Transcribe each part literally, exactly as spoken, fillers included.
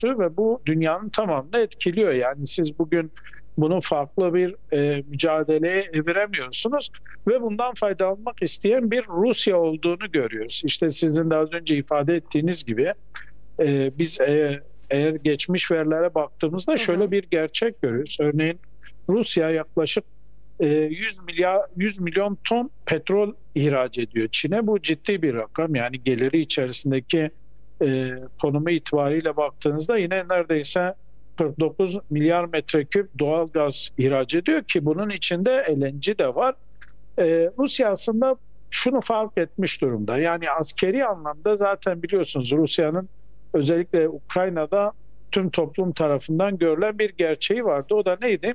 ve bu dünyanın tamamını etkiliyor. Yani siz bugün bunu farklı bir e, mücadeleye eviremiyorsunuz ve bundan faydalanmak isteyen bir Rusya olduğunu görüyoruz. İşte sizin de az önce ifade ettiğiniz gibi e, biz e, eğer geçmiş verilere baktığımızda şöyle bir gerçek görüyoruz. Örneğin Rusya yaklaşık e, yüz milyar yüz milyon ton petrol ihraç ediyor Çin'e. Bu ciddi bir rakam. Yani geliri içerisindeki e, konumu itibariyle baktığınızda yine neredeyse kırk dokuz milyar metreküp doğal gaz ihraç ediyor ki bunun içinde L N G de var. Ee, Rusya aslında şunu fark etmiş durumda. Yani askeri anlamda zaten biliyorsunuz Rusya'nın özellikle Ukrayna'da tüm toplum tarafından görülen bir gerçeği vardı. O da neydi?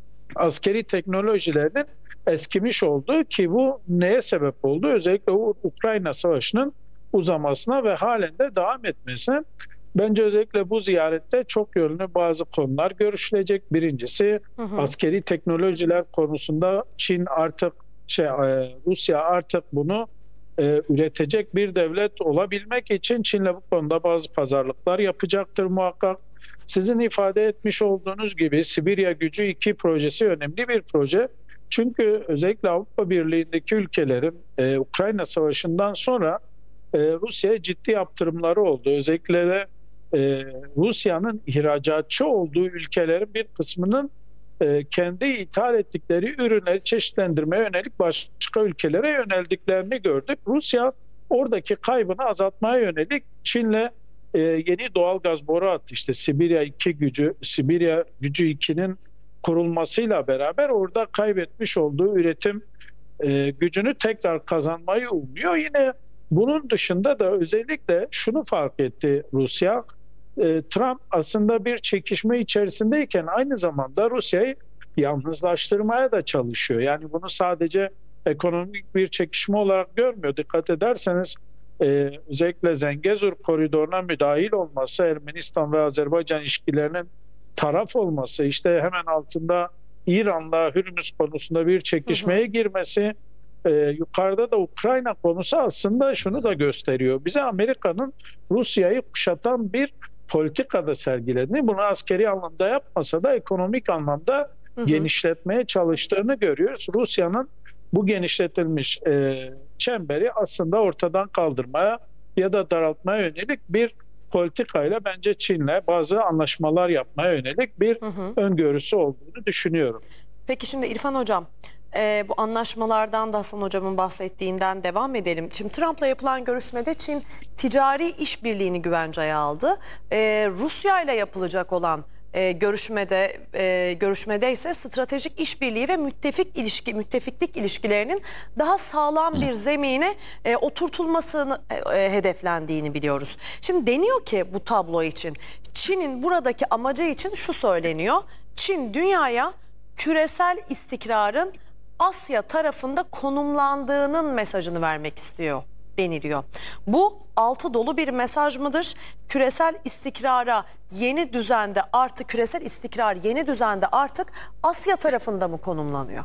Askeri teknolojilerinin eskimiş olduğu ki bu neye sebep oldu? Özellikle Ukrayna Savaşı'nın uzamasına ve halen de devam etmesine. Bence özellikle bu ziyarette çok yönlü bazı konular görüşülecek. Birincisi hı hı. askeri teknolojiler konusunda Çin artık şey Rusya artık bunu e, üretecek bir devlet olabilmek için Çin'le bu konuda bazı pazarlıklar yapacaktır muhakkak. Sizin ifade etmiş olduğunuz gibi Sibirya Gücü iki projesi önemli bir proje. Çünkü özellikle Avrupa Birliği'ndeki ülkelerin e, Ukrayna Savaşı'ndan sonra e, Rusya'ya ciddi yaptırımları oldu. Özellikle de e, Rusya'nın ihracatçı olduğu ülkelerin bir kısmının e, kendi ithal ettikleri ürünleri çeşitlendirmeye yönelik başka ülkelere yöneldiklerini gördük. Rusya oradaki kaybını azaltmaya yönelik Çin'le e, yeni doğal gaz boru attı. İşte Sibirya iki gücü, Sibirya Gücü iki'nin kurulmasıyla beraber orada kaybetmiş olduğu üretim e, gücünü tekrar kazanmayı umuyor. Yine bunun dışında da özellikle şunu fark etti Rusya. E, Trump aslında bir çekişme içerisindeyken aynı zamanda Rusya'yı yalnızlaştırmaya da çalışıyor. Yani bunu sadece ekonomik bir çekişme olarak görmüyor. Dikkat ederseniz e, özellikle Zengezur koridoruna müdahil olması, Ermenistan ve Azerbaycan ilişkilerinin taraf olması, işte hemen altında İran'la Hürmüz konusunda bir çekişmeye girmesi, e, yukarıda da Ukrayna konusu aslında şunu da gösteriyor. Bize Amerika'nın Rusya'yı kuşatan bir politikada sergilediğini, bunu askeri anlamda yapmasa da ekonomik anlamda hı hı. genişletmeye çalıştığını görüyoruz. Rusya'nın bu genişletilmiş e, çemberi aslında ortadan kaldırmaya ya da daraltmaya yönelik bir politikayla bence Çin'le bazı anlaşmalar yapmaya yönelik bir hı hı. öngörüsü olduğunu düşünüyorum. Peki şimdi İrfan Hocam, e, bu anlaşmalardan da Hasan Hocam'ın bahsettiğinden devam edelim. Şimdi Trump'la yapılan görüşmede Çin ticari işbirliğini güvenceye aldı. E, Rusya ile yapılacak olan e, görüşmede e, görüşmede ise stratejik işbirliği ve müttefik ilişki müttefiklik ilişkilerinin daha sağlam bir zemine e, oturtulmasını e, hedeflendiğini biliyoruz. Şimdi deniyor ki bu tablo için Çin'in buradaki amacı için şu söyleniyor. Çin dünyaya küresel istikrarın Asya tarafında konumlandığının mesajını vermek istiyor deniliyor. Bu altı dolu bir mesaj mıdır? Küresel istikrara yeni düzende artık küresel istikrar yeni düzende artık Asya tarafında mı konumlanıyor?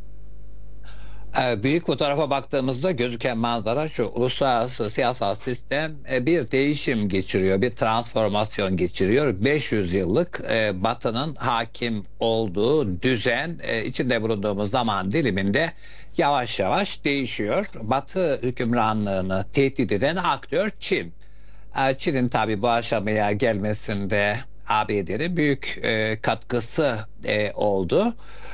Büyük fotoğrafa baktığımızda gözüken manzara şu: uluslararası siyasal sistem bir değişim geçiriyor, bir transformasyon geçiriyor. beş yüz yıllık Batı'nın hakim olduğu düzen içinde bulunduğumuz zaman diliminde yavaş yavaş değişiyor. Batı hükümranlığını tehdit eden aktör Çin. Çin'in tabii bu aşamaya gelmesinde A B D'nin büyük katkısı oldu.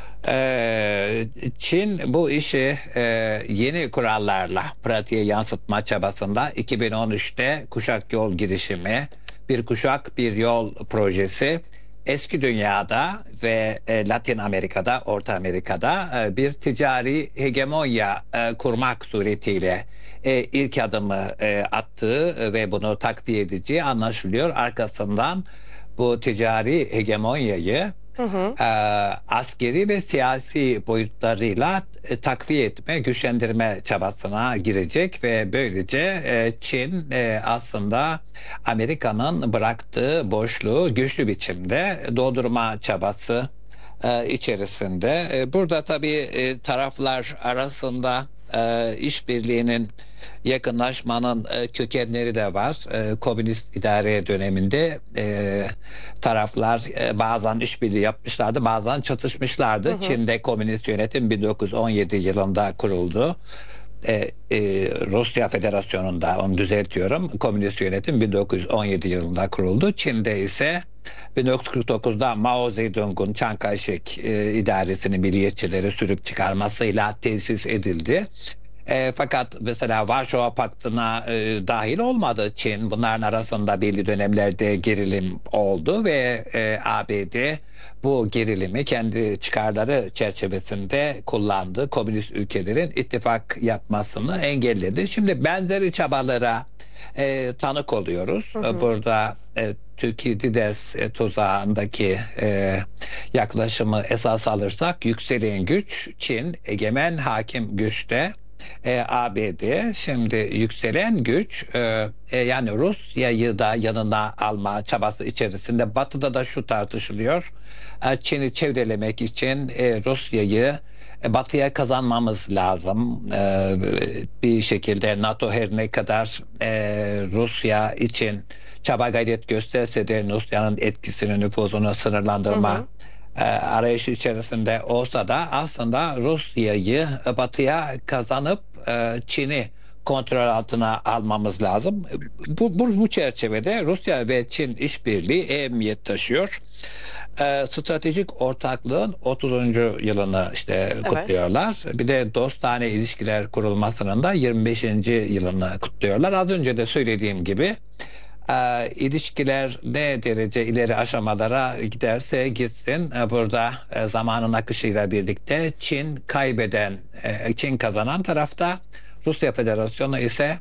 Çin bu işi yeni kurallarla pratiğe yansıtma çabasında iki bin on üç'te kuşak yol girişimi, bir kuşak bir yol projesi eski dünyada ve Latin Amerika'da, Orta Amerika'da bir ticari hegemonya kurmak suretiyle ilk adımı attığı ve bunu takdir edeceği anlaşılıyor. Arkasından bu ticari hegemonyayı Hı hı. E, askeri ve siyasi boyutlarıyla e, takviye etme, güçlendirme çabasına girecek ve böylece e, Çin e, aslında Amerika'nın bıraktığı boşluğu güçlü biçimde doldurma çabası e, içerisinde. E, burada tabii e, taraflar arasında e, işbirliğinin, yakınlaşmanın e, kökenleri de var. E, komünist idare döneminde e, taraflar e, bazen işbirliği yapmışlardı, bazen çatışmışlardı. Hı hı. Çin'de komünist yönetim bin dokuz yüz on yedi yılında kuruldu. E, e, Rusya Federasyonu'nda, onu düzeltiyorum, komünist yönetim bin dokuz yüz on yedi yılında kuruldu. Çin'de ise bin dokuz yüz kırk dokuzda Mao Zedong'un Chiang Kai-shek e, idaresini milliyetçileri sürüp çıkarmasıyla tesis edildi. E, fakat mesela Varşova Paktı'na e, dahil olmadı Çin. Bunların arasında belli dönemlerde gerilim oldu ve e, A B D bu gerilimi kendi çıkarları çerçevesinde kullandı. Komünist ülkelerin ittifak yapmasını engelledi. Şimdi benzeri çabalara e, tanık oluyoruz. Hı hı. Burada e, Türkiye-Dides e, tuzağındaki e, yaklaşımı esas alırsak, yükselen güç Çin, egemen hakim güçte e, A B D. Şimdi yükselen güç e, e, yani Rusya'yı da yanına alma çabası içerisinde. Batı'da da şu tartışılıyor. E, Çin'i çevrelemek için e, Rusya'yı e, Batı'ya kazanmamız lazım. E, bir şekilde NATO her ne kadar e, Rusya için çaba gayret gösterse de Rusya'nın etkisini, nüfuzunu sınırlandırma Hı hı. e, arayışı içerisinde olsa da aslında Rusya'yı Batı'ya kazanıp e, Çin'i kontrol altına almamız lazım. Bu, bu, bu çerçevede Rusya ve Çin işbirliği ehemmiyet taşıyor. E, stratejik ortaklığın otuzuncu yılını işte Evet. kutluyorlar. Bir de dostane ilişkiler kurulmasının da yirmi beşinci yılını kutluyorlar. Az önce de söylediğim gibi e, ilişkiler ne derece ileri aşamalara giderse gitsin, e, burada e, zamanın akışıyla birlikte Çin kaybeden, e, Çin kazanan tarafta, Rusya Federasyonu ise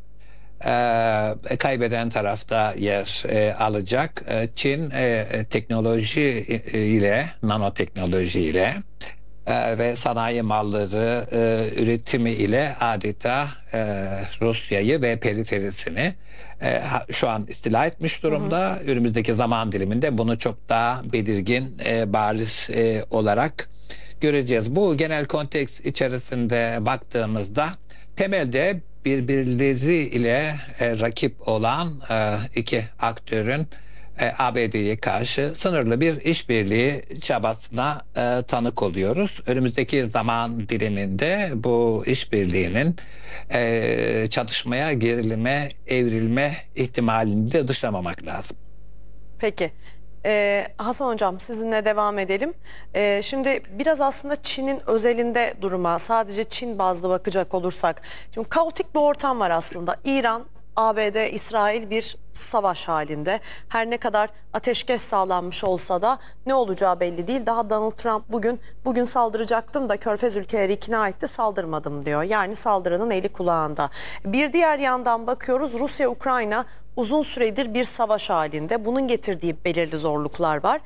e, kaybeden tarafta yer e, alacak. E, Çin e, teknoloji ile, nanoteknoloji ile e, ve sanayi malları e, üretimi ile adeta e, Rusya'yı ve periferisini e, şu an istila etmiş durumda. Hı hı. Önümüzdeki zaman diliminde bunu çok daha belirgin, e, bariz e, olarak göreceğiz. Bu genel konteks içerisinde baktığımızda temelde birbirleri ile e, rakip olan e, iki aktörün e, A B D'ye karşı sınırlı bir işbirliği çabasına e, tanık oluyoruz. Önümüzdeki zaman diliminde bu işbirliğinin e, çatışmaya, gerilime, evrilme ihtimalini de dışlamamak lazım. Peki. Ee, Hasan Hocam, sizinle devam edelim. Ee, şimdi biraz aslında Çin'in özelinde duruma, sadece Çin bazlı bakacak olursak. Şimdi kaotik bir ortam var aslında. İran, A B D, İsrail bir savaş halinde. Her ne kadar ateşkes sağlanmış olsa da ne olacağı belli değil. Daha Donald Trump bugün bugün saldıracaktım da Körfez ülkeleri ikna etti, saldırmadım diyor. Yani saldırının eli kulağında. Bir diğer yandan bakıyoruz, Rusya-Ukrayna uzun süredir bir savaş halinde. Bunun getirdiği belirli zorluklar var.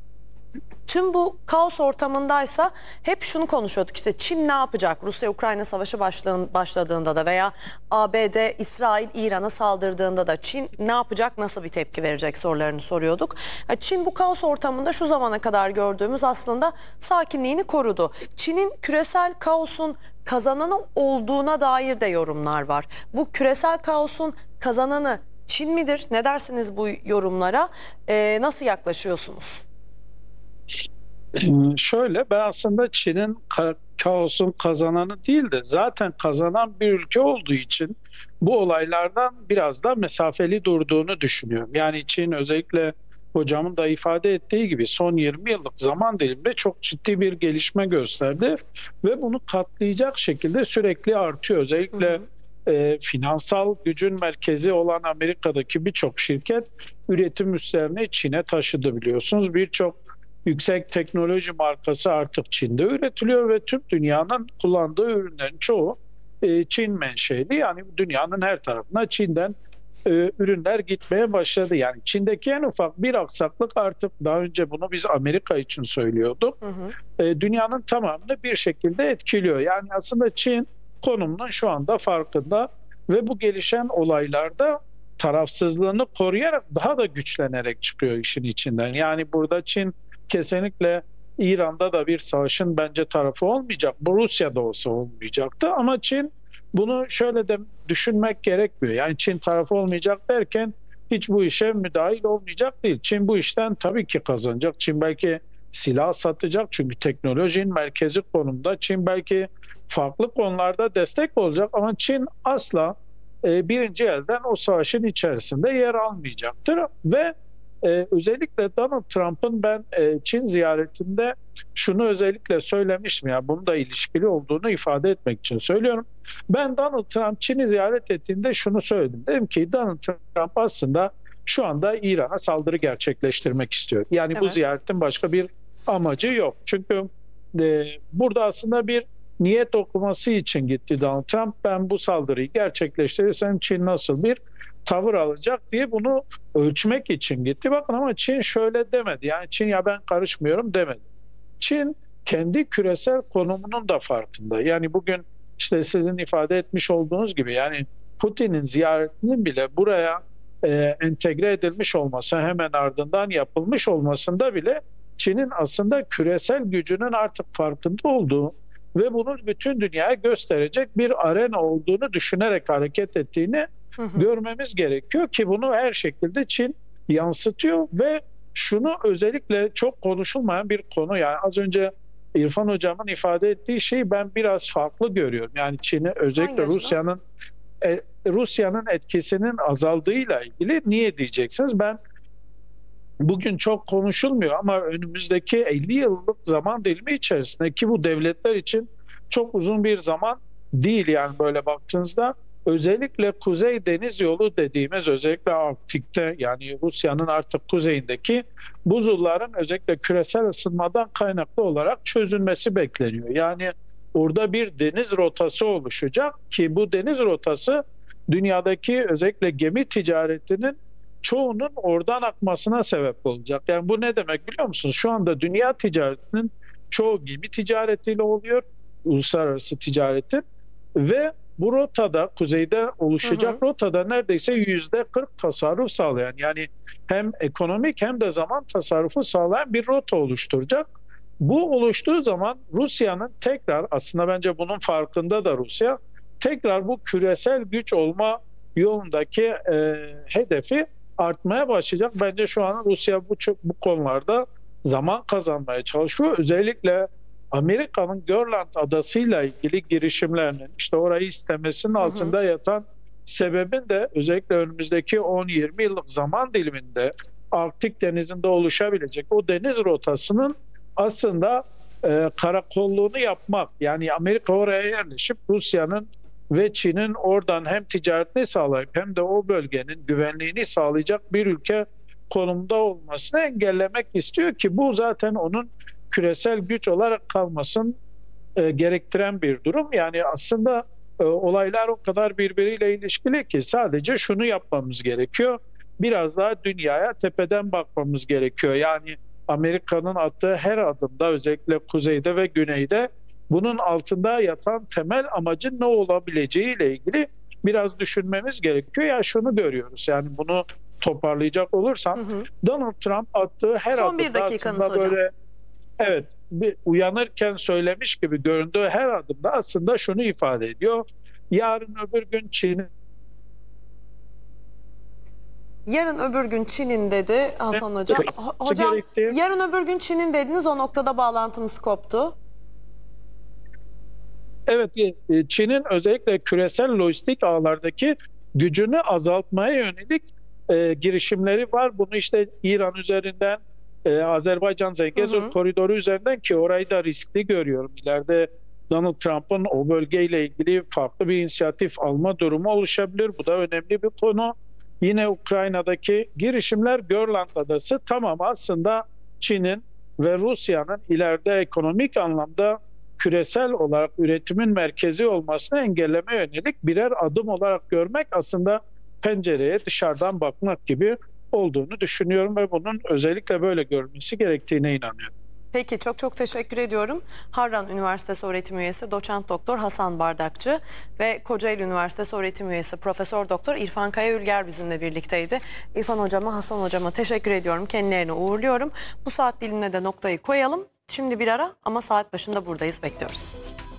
Tüm bu kaos ortamındaysa hep şunu konuşuyorduk, işte Çin ne yapacak Rusya-Ukrayna savaşı başladığında da veya A B D, İsrail, İran'a saldırdığında da Çin ne yapacak, nasıl bir tepki verecek sorularını soruyorduk. Çin bu kaos ortamında şu zamana kadar gördüğümüz aslında sakinliğini korudu. Çin'in küresel kaosun kazananı olduğuna dair de yorumlar var. Bu küresel kaosun kazananı Çin midir? Ne dersiniz bu yorumlara? Ee, nasıl yaklaşıyorsunuz? Şöyle, ben aslında Çin'in ka- kaosun kazananı değil de zaten kazanan bir ülke olduğu için bu olaylardan biraz da mesafeli durduğunu düşünüyorum. Yani Çin, özellikle hocamın da ifade ettiği gibi, son yirmi yıllık zaman diliminde çok ciddi bir gelişme gösterdi ve bunu katlayacak şekilde sürekli artıyor. Özellikle hı hı. E, finansal gücün merkezi olan Amerika'daki birçok şirket üretim üslerini Çin'e taşıdı, biliyorsunuz. Birçok yüksek teknoloji markası artık Çin'de üretiliyor ve tüm dünyanın kullandığı ürünlerin çoğu e, Çin menşeli. Yani dünyanın her tarafına Çin'den e, ürünler gitmeye başladı. Yani Çin'deki en ufak bir aksaklık, artık daha önce bunu biz Amerika için söylüyorduk, hı hı. E, dünyanın tamamını bir şekilde etkiliyor. Yani aslında Çin konumunun şu anda farkında ve bu gelişen olaylarda tarafsızlığını koruyarak daha da güçlenerek çıkıyor işin içinden. Yani burada Çin kesinlikle İran'da da bir savaşın bence tarafı olmayacak. Bu Rusya'da olsa olmayacaktı ama Çin bunu şöyle de düşünmek gerekmiyor. Yani Çin tarafı olmayacak derken hiç bu işe müdahil olmayacak değil. Çin bu işten tabii ki kazanacak. Çin belki silah satacak çünkü teknolojinin merkezi konumda. Çin belki farklı konularda destek olacak ama Çin asla e, birinci elden o savaşın içerisinde yer almayacaktır. Ve e, özellikle Donald Trump'ın ben e, Çin ziyaretinde şunu özellikle söylemiştim, ya bunun da ilişkili olduğunu ifade etmek için söylüyorum. Ben Donald Trump Çin'i ziyaret ettiğinde şunu söyledim. Dedim ki Donald Trump aslında şu anda İran'a saldırı gerçekleştirmek istiyor. Yani evet, bu ziyaretin başka bir amacı yok. Çünkü e, burada aslında bir niyet okuması için gitti Donald Trump. Ben bu saldırıyı gerçekleştirirsem Çin nasıl bir tavır alacak diye bunu ölçmek için gitti. Bakın ama Çin şöyle demedi. Yani Çin ya ben karışmıyorum demedi. Çin kendi küresel konumunun da farkında. Yani bugün işte sizin ifade etmiş olduğunuz gibi yani Putin'in ziyaretinin bile buraya e, entegre edilmiş olması, hemen ardından yapılmış olmasında bile Çin'in aslında küresel gücünün artık farkında olduğu ve bunu bütün dünyaya gösterecek bir arena olduğunu düşünerek hareket ettiğini hı hı. görmemiz gerekiyor ki bunu her şekilde Çin yansıtıyor ve şunu özellikle çok konuşulmayan bir konu, yani az önce İrfan Hocam'ın ifade ettiği şeyi ben biraz farklı görüyorum. Yani Çin'i özellikle Rusya'nın e, Rusya'nın etkisinin azaldığıyla ilgili niye diyeceksiniz? Ben bugün çok konuşulmuyor ama önümüzdeki elli yıllık zaman dilimi içerisinde ki bu devletler için çok uzun bir zaman değil, yani böyle baktığınızda özellikle Kuzey Deniz Yolu dediğimiz, özellikle Arktik'te yani Rusya'nın artık kuzeyindeki buzulların özellikle küresel ısınmadan kaynaklı olarak çözülmesi bekleniyor. Yani orada bir deniz rotası oluşacak ki bu deniz rotası dünyadaki özellikle gemi ticaretinin çoğunun oradan akmasına sebep olacak. Yani bu ne demek biliyor musunuz? Şu anda dünya ticaretinin çoğu gemi ticaretiyle oluyor, uluslararası ticaretin, ve bu rotada, kuzeyde oluşacak hı hı. rotada neredeyse yüzde kırk tasarruf sağlayan, yani hem ekonomik hem de zaman tasarrufu sağlayan bir rota oluşturacak. Bu oluştuğu zaman Rusya'nın tekrar, aslında bence bunun farkında da Rusya, tekrar bu küresel güç olma yolundaki e, hedefi artmaya başlayacak. Bence şu an Rusya bu, bu konularda zaman kazanmaya çalışıyor. Özellikle Amerika'nın Grönland adasıyla ilgili girişimlerinin işte orayı istemesinin altında hı hı. yatan sebebin de özellikle önümüzdeki on yirmi yıllık zaman diliminde Arktik denizinde oluşabilecek o deniz rotasının aslında e, karakolluğunu yapmak. Yani Amerika oraya yerleşip Rusya'nın ve Çin'in oradan hem ticaretini sağlayıp hem de o bölgenin güvenliğini sağlayacak bir ülke konumda olmasını engellemek istiyor ki bu zaten onun küresel güç olarak kalmasını e, gerektiren bir durum. Yani aslında e, olaylar o kadar birbiriyle ilişkili ki sadece şunu yapmamız gerekiyor. Biraz daha dünyaya tepeden bakmamız gerekiyor. Yani Amerika'nın attığı her adımda, özellikle kuzeyde ve güneyde, bunun altında yatan temel amacın ne olabileceğiyle ilgili biraz düşünmemiz gerekiyor. Ya şunu görüyoruz, yani bunu toparlayacak olursam hı hı. Donald Trump attığı her Son adımda bir aslında hocam. böyle evet bir uyanırken söylemiş gibi göründüğü her adımda aslında şunu ifade ediyor. Yarın öbür gün Çin'in Yarın öbür gün Çin'in dedi Hasan Hocam. Hocam gerektiği... yarın öbür gün Çin'in dediniz, o noktada bağlantımız koptu. Evet, Çin'in özellikle küresel lojistik ağlardaki gücünü azaltmaya yönelik e, girişimleri var. Bunu işte İran üzerinden, e, Azerbaycan Zengezur koridoru üzerinden, ki orayı da riskli görüyorum. İleride Donald Trump'ın o bölgeyle ilgili farklı bir inisiyatif alma durumu oluşabilir. Bu da önemli bir konu. Yine Ukrayna'daki girişimler, Grönland adası, tamam aslında Çin'in ve Rusya'nın ileride ekonomik anlamda küresel olarak üretimin merkezi olmasını engelleme yönelik birer adım olarak görmek aslında pencereye dışarıdan bakmak gibi olduğunu düşünüyorum ve bunun özellikle böyle görülmesi gerektiğine inanıyorum. Peki, çok çok teşekkür ediyorum. Harran Üniversitesi öğretim üyesi Doçent Doktor Hasan Bardakçı ve Kocaeli Üniversitesi öğretim üyesi Profesör Doktor İrfan Kaya Ülger bizimle birlikteydi. İrfan Hocama, Hasan Hocama teşekkür ediyorum. Kendilerini uğurluyorum. Bu saat dilimine de noktayı koyalım. Şimdi bir ara ama saat başında buradayız, bekliyoruz.